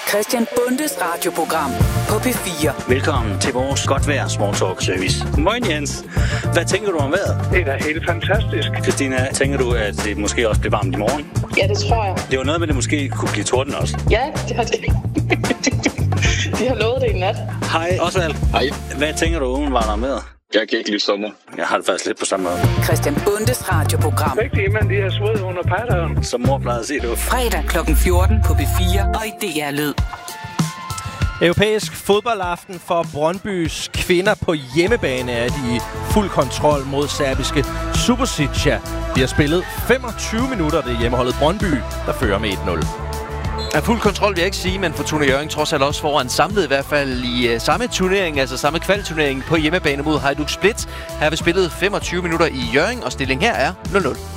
Christian Bundes radioprogram på P4. Velkommen til vores godt vejr small talk service. Moin Jens. Hvad tænker du om vejret? Det er da helt fantastisk. Christina, tænker du, at det måske også bliver varmt i morgen? Ja, det tror jeg. Det var noget med, at det måske kunne blive torden også. Ja, det har det. De har lovet det i nat. Hej, Osvald. Hej. Hvad tænker du umiddelbart om vejret? Jeg kan ikke lide sommer. Jeg har det faktisk lidt på samme måde. Christian Bundes radioprogram. Rigtig, men de har sved under patteren. Som mor plejede at sige, du. Fredag kl. 14 på P4 og i DR Lyd. Europæisk fodboldaften for Brøndbys kvinder på hjemmebane er de i fuld kontrol mod serbiske Subotica. De har spillet 25 minutter, det hjemmeholdet Brøndby, der fører med 1-0. Af fuld kontrol vil jeg ikke sige, men Fortuna Hjørring trods alt også foran samlet i hvert fald i samme turnering, altså samme kvalturnering på hjemmebane mod Hajduk Split. Her har vi spillet 25 minutter i Hjørring, og stillingen her er 0-0.